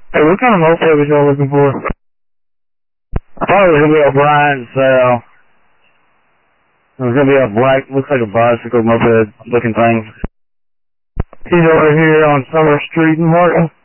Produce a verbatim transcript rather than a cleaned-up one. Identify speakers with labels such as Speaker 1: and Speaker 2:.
Speaker 1: Hey, what kind of moped was y'all looking for?
Speaker 2: I thought it was going to be a Brian sale. It was going to be a black, looks like a bicycle moped looking thing.
Speaker 1: He's over here on Summer Street in Martin.